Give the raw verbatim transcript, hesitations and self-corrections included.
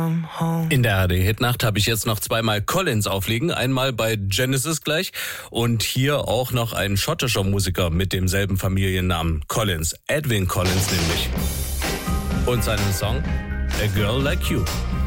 In der A R D-Hitnacht habe ich jetzt noch zweimal Collins auflegen. Einmal bei Genesis gleich und hier auch noch ein schottischer Musiker mit demselben Familiennamen. Collins, Edwyn Collins nämlich. Und seinen Song A Girl Like You.